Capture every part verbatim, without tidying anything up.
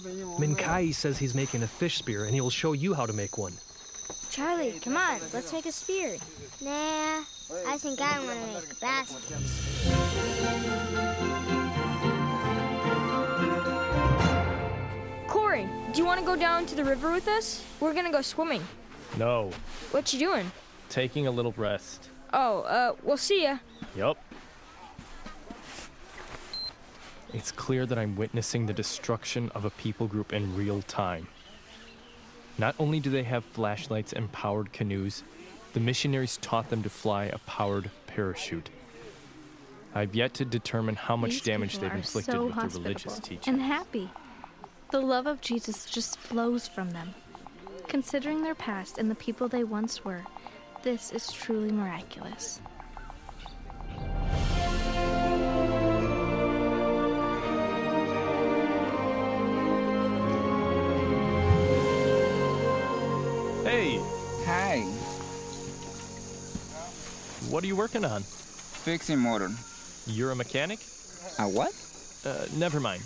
Minkai says he's making a fish spear, and he will show you how to make one. Charlie, come on, let's make a spear. Nah, I think I want to make baskets. Corey, do you want to go down to the river with us? We're gonna go swimming. No. What you doing? Taking a little rest. Oh, uh, we'll see ya. Yup. It's clear that I'm witnessing the destruction of a people group in real time. Not only do they have flashlights and powered canoes, the missionaries taught them to fly a powered parachute. I've yet to determine how much These damage people they've are inflicted so with their hospitable religious teaching. and happy. The love of Jesus just flows from them. Considering their past and the people they once were, this is truly miraculous. Hey! Hi. What are you working on? Fixing motor. You're a mechanic? A what? Uh, never mind.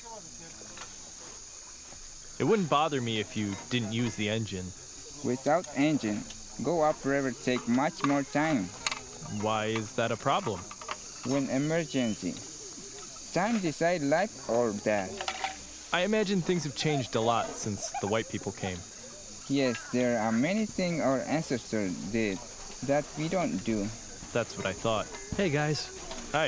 It wouldn't bother me if you didn't use the engine. Without engine, go upriver take much more time. Why is that a problem? When emergency, time decide life or death. I imagine things have changed a lot since the white people came. Yes, there are many things our ancestors did that we don't do. That's what I thought. Hey, guys. Hi.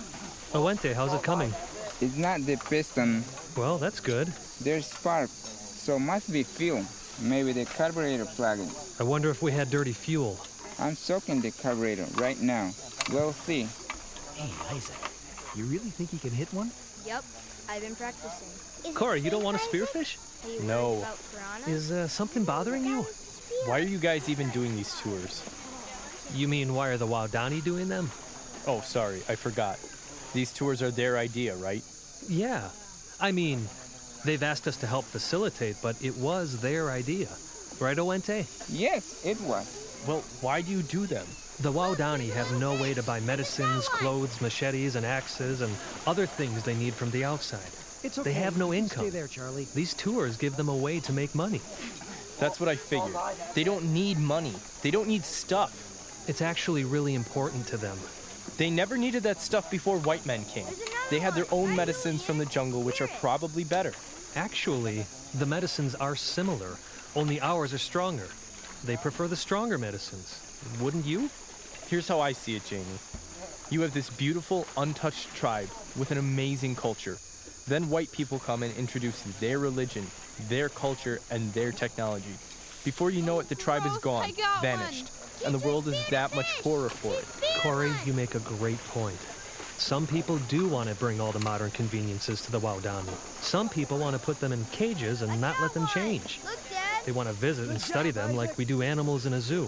Awente, how's it coming? It's not the piston. Well, that's good. There's spark, so must be fuel. Maybe the carburetor plugging. I wonder if we had dirty fuel. I'm soaking the carburetor right now. We'll see. Hey, Isaac, you really think you can hit one? Yep, I've been practicing. Corey, you don't want to spearfish? No. Is uh, something bothering you? Why are you guys even doing these tours? You mean why are the Waodani doing them? Oh, sorry, I forgot. These tours are their idea, right? Yeah. I mean, they've asked us to help facilitate, but it was their idea. Right, Awente? Yes, it was. Well, why do you do them? The Waodani have no way to buy medicines, clothes, machetes, and axes, and other things they need from the outside. It's okay. They have no You can income. Stay there, Charlie. These tours give them a way to make money. That's what I figured. They don't need money. They don't need stuff. It's actually really important to them. They never needed that stuff before white men came. They had their own medicines from the jungle, which are probably better. Actually, the medicines are similar, only ours are stronger. They prefer the stronger medicines. Wouldn't you? Here's how I see it, Jamie. You have this beautiful, untouched tribe with an amazing culture. Then white people come and introduce their religion, their culture, and their technology. Before you know it, the tribe is gone, vanished, and the world is that much poorer for it. Corey, you make a great point. Some people do want to bring all the modern conveniences to the Waodani. Some people want to put them in cages and not let them change. They want to visit and study them like we do animals in a zoo.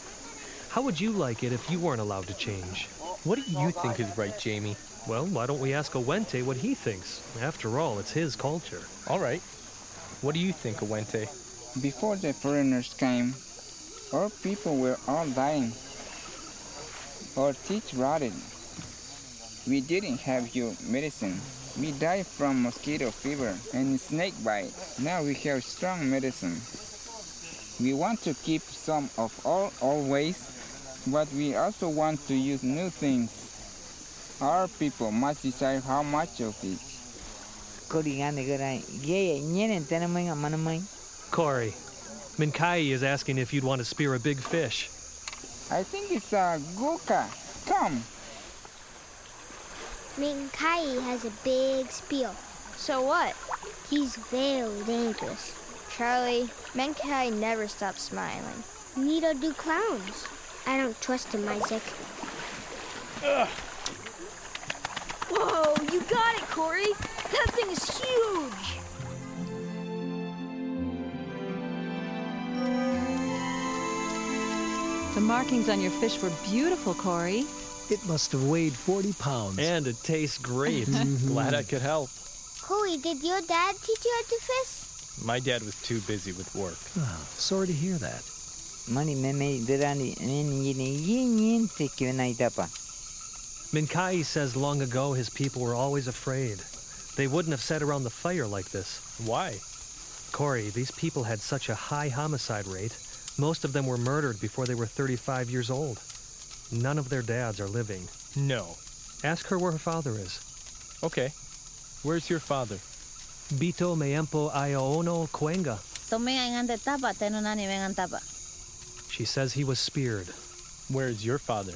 How would you like it if you weren't allowed to change? What do you think is right, Jamie? Well, why don't we ask Awente what he thinks? After all, it's his culture. All right. What do you think, Awente? Before the foreigners came, our people were all dying. Our teeth rotted. We didn't have your medicine. We died from mosquito fever and snake bite. Now we have strong medicine. We want to keep some of our old ways, but we also want to use new things. Our people must decide how much of it. Corey, Minkai is asking if you'd want to spear a big fish. I think it's a guka. Come. Minkai has a big spear. So what? He's very dangerous. Charlie, Menkai never stops smiling. Neither do clowns. I don't trust him, Isaac. Ugh. Whoa, you got it, Corey! That thing is huge! The markings on your fish were beautiful, Corey. It must have weighed forty pounds. And it tastes great. Glad I could help. Corey, did your dad teach you how to fish? My dad was too busy with work. Oh, sorry to hear that. Minkai says long ago his people were always afraid. They wouldn't have sat around the fire like this. Why? Corey, these people had such a high homicide rate. Most of them were murdered before they were thirty-five years old. None of their dads are living. No. Ask her where her father is. Okay. Where's your father? Bito meempo ayaono cuenga. She says he was speared. Where's your father?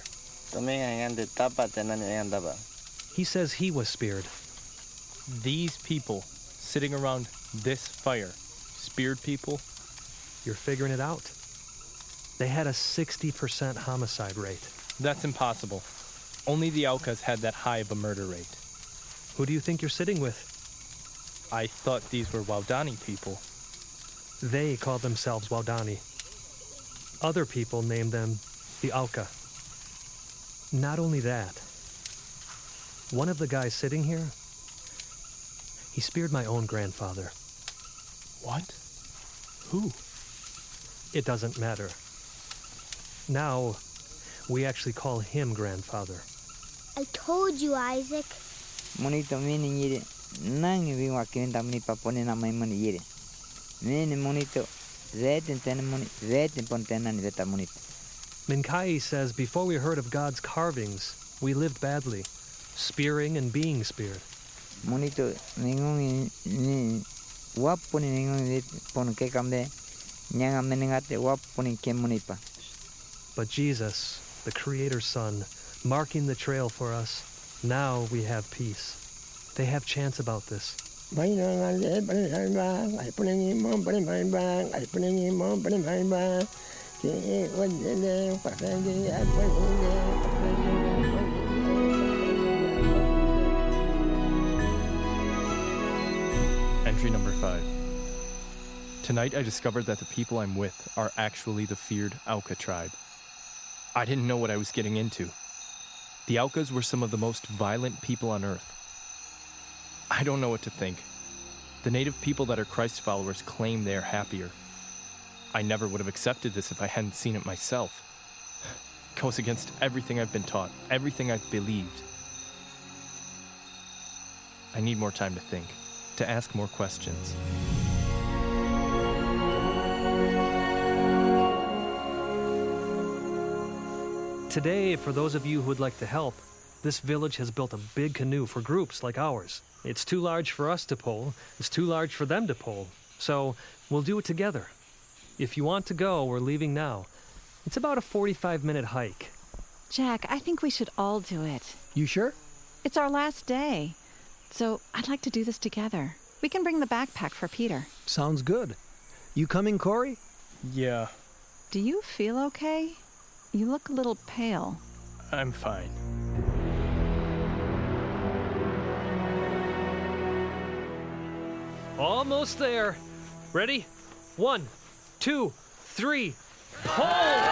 He says he was speared. These people sitting around this fire, speared people? You're figuring it out. They had a sixty percent homicide rate. That's impossible. Only the Aucas had that high of a murder rate. Who do you think you're sitting with? I thought these were Waodani people. They called themselves Waodani. Other people named them the Auca. Not only that, one of the guys sitting here, he speared my own grandfather. What? Who? It doesn't matter. Now, we actually call him grandfather. I told you, Isaac. Monito mini yire. Nangi vi wakin tamni papone na mai mani yire. Mini monito. Zeten ten moni. Zeten pontena ni veta monito. Minkai says before we heard of God's carvings, we lived badly, spearing and being speared. Monito ningon ni waponi ningon pon ke kamde. Nyanga meningate waponi ke monipa. But Jesus, the Creator's Son, marking the trail for us, now we have peace. They have chance about this. Entry number five. Tonight I discovered that the people I'm with are actually the feared Auca tribe. I didn't know what I was getting into. The Aucas were some of the most violent people on Earth. I don't know what to think. The native people that are Christ followers claim they are happier. I never would have accepted this if I hadn't seen it myself. It goes against everything I've been taught, everything I've believed. I need more time to think, to ask more questions. Today, for those of you who would like to help, this village has built a big canoe for groups like ours. It's too large for us to pull. It's too large for them to pull. So we'll do it together. If you want to go, we're leaving now. It's about a forty-five minute hike. Jack, I think we should all do it. You sure? It's our last day. So I'd like to do this together. We can bring the backpack for Peter. Sounds good. You coming, Corey? Yeah, Do you feel okay? You look a little pale. I'm fine. Almost there. Ready? One, two, three, pull!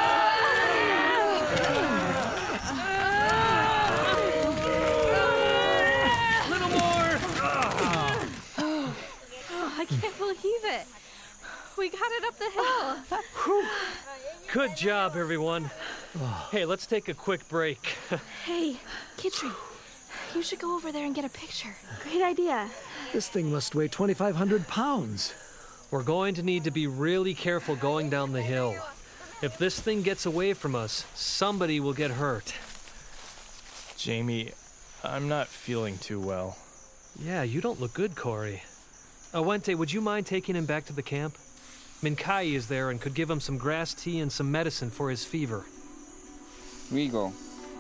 Little more! Oh, I can't believe it. We got it up the hill. Good job, everyone. Hey, let's take a quick break. Hey, Kitri, you should go over there and get a picture. Great idea. This thing must weigh twenty-five hundred pounds. We're going to need to be really careful going down the hill. If this thing gets away from us, somebody will get hurt. Jamie, I'm not feeling too well. Yeah, you don't look good, Corey. Awente, would you mind taking him back to the camp? Minkai is there and could give him some grass tea and some medicine for his fever. We go.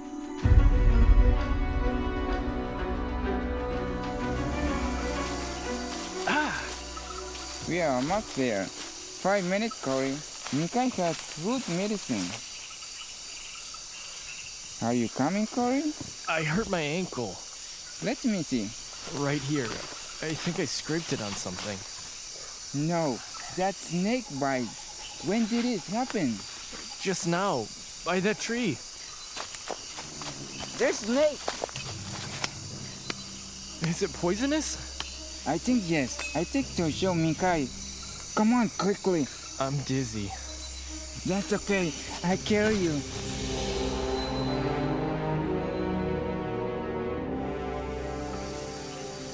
Ah! We are almost there. Five minutes, Corey. Minkai has root medicine. Are you coming, Corey? I hurt my ankle. Let me see. Right here. I think I scraped it on something. No, that's snake bite. When did it happen? Just now, by that tree. There's snake. Is it poisonous? I think yes. I think to show Minkai. Come on, quickly. I'm dizzy. That's okay. I carry you.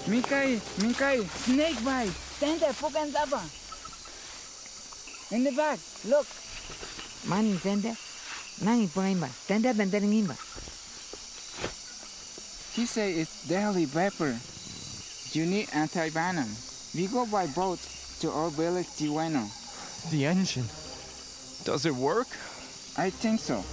Minkai, Minkai, snake bite. Stand there, Pukan Tapa. In the back, look. Mani tenda, nangi poimba, tenda benteringimba. He say it's deadly vapor. You need anti-venom. We go by boat to our village Tiwano. The engine. Does it work? I think so.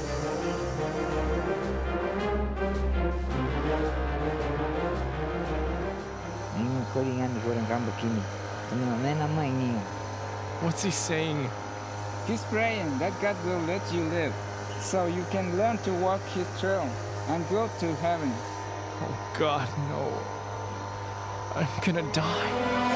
Ningo koringan kurang kamba kini. Tani mena maingi. What's he saying? He's praying that God will let you live, so you can learn to walk His trail and go to heaven. Oh God, no. I'm gonna die.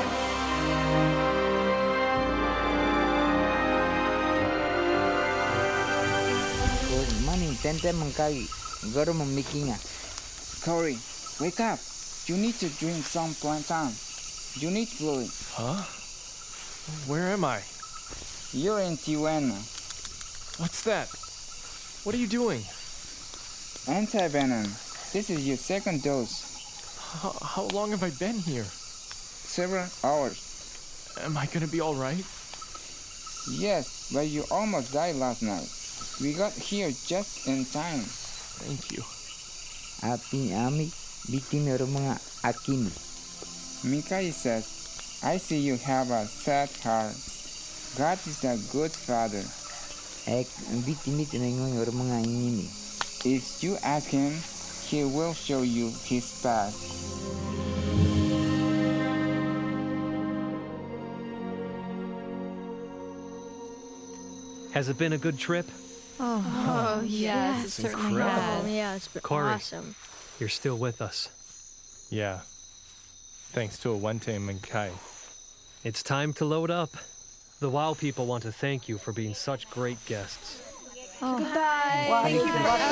Mani tenda mengkai, goro memikinga. Corey, wake up. You need to drink some plantain. You need fluid. Huh? Where am I? You're in Tijuana. What's that? What are you doing? Anti-venom. This is your second dose. How, how long have I been here? Several hours. Am I gonna be all right? Yes, but you almost died last night. We got here just in time. Thank you. Api ami bikin rumah akini. Minkai says, I see you have a sad heart. God is a good father. Ek bitin itu nengoy rumah ini. If you ask him, he will show you his path. Has it been a good trip? Oh, oh yes, it certainly has. Oh, yeah, it's been Corey, awesome. You're still with us. Yeah. Thanks to Awente and Minkai. It's time to load up. The WOW people want to thank you for being such great guests. Oh. Goodbye. Well, thank you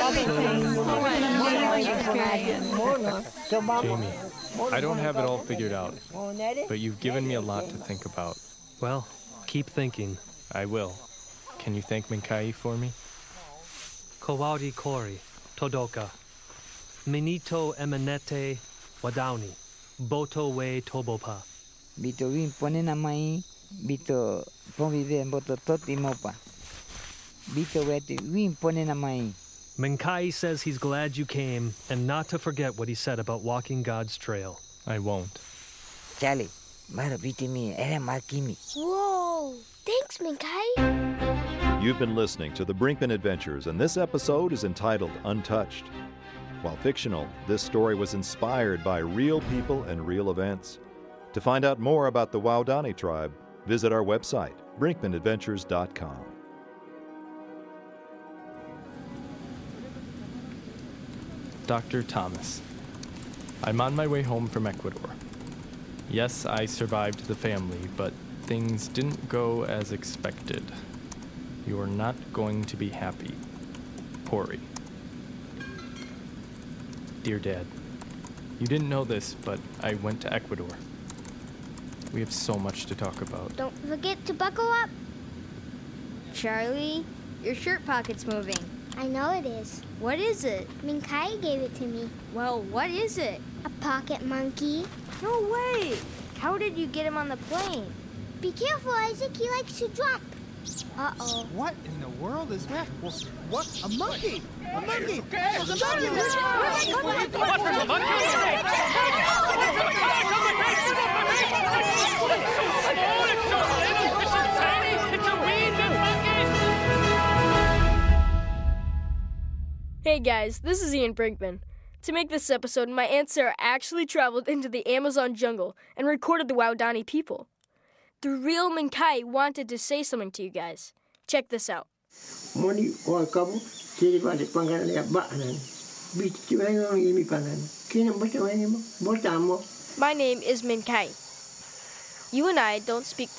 for everything. Jamie, I don't have it all figured out, but you've given me a lot to think about. Well, keep thinking. I will. Can you thank Minkai for me? Kowadi Kori, Todoka. Minito Emanete Wadauni. Boto We Tobopa. Bito win pone namai, bito pomvive boto toti mopa. Bito weti win pone namai. Minkai says he's glad you came and not to forget what he said about walking God's trail. I won't. Charlie, mara biti mi ere makimi. Whoa! Thanks, Minkai. You've been listening to the Brinkman Adventures, and this episode is entitled Untouched. While fictional, this story was inspired by real people and real events. To find out more about the Waodani tribe, visit our website, brinkman adventures dot com. Doctor Thomas. I'm on my way home from Ecuador. Yes, I survived the family, but things didn't go as expected. You're not going to be happy. Corey. Dear Dad, you didn't know this, but I went to Ecuador. We have so much to talk about. Don't forget to buckle up. Charlie, your shirt pocket's moving. I know it is. What is it? Minkai gave it to me. Well, what is it? A pocket monkey. No way! How did you get him on the plane? Be careful, Isaac. He likes to jump. Uh-oh. What in the world is that? Well, what? A monkey! A monkey! Hey guys, this is Ian Brinkman. To make this episode, my Aunt Sarah actually traveled into the Amazon jungle and recorded the Waodani people. The real Minkai wanted to say something to you guys. Check this out. My name is Minkai. You and I don't speak